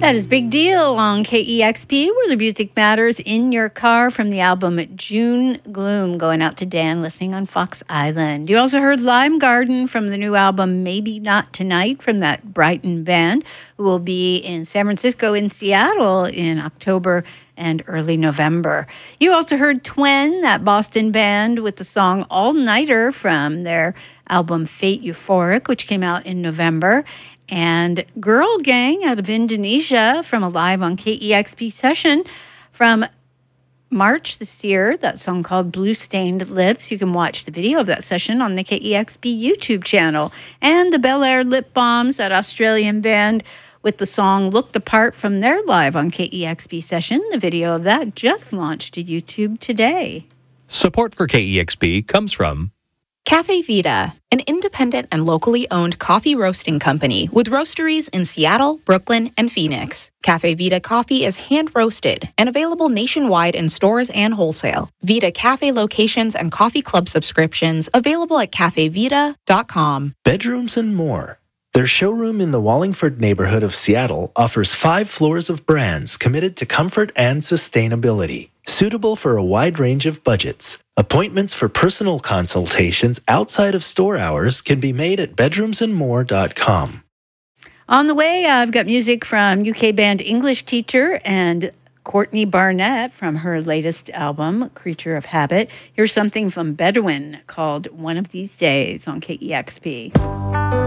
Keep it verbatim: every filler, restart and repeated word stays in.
That is Big Deal on K E X P, where the music matters in your car, from the album June Gloom, going out to Dan listening on Fox Island. You also heard Lime Garden from the new album Maybe Not Tonight from that Brighton band, who will be in San Francisco and Seattle in October and early November. You also heard Twen, that Boston band, with the song All Nighter from their album Fate Euphoric, which came out in November. And Girl Gang out of Indonesia from a live on K E X P session from March this year, that song called Blue Stained Lips. You can watch the video of that session on the K E X P YouTube channel. And the Bel Air Lip Bombs, that Australian band, with the song Look the Part from their live on K E X P session. The video of that just launched to YouTube today. Support for K E X P comes from Cafe Vita, an independent and locally owned coffee roasting company with roasteries in Seattle, Brooklyn, and Phoenix. Cafe Vita coffee is hand-roasted and available nationwide in stores and wholesale. Vita Cafe locations and coffee club subscriptions available at cafe vita dot com. Bedrooms and More. Their showroom in the Wallingford neighborhood of Seattle offers five floors of brands committed to comfort and sustainability, suitable for a wide range of budgets. Appointments for personal consultations outside of store hours can be made at bedrooms and more dot com. On the way, I've got music from U K band English Teacher and Courtney Barnett from her latest album, Creature of Habit. Here's something from Bedouin called One of These Days on K E X P.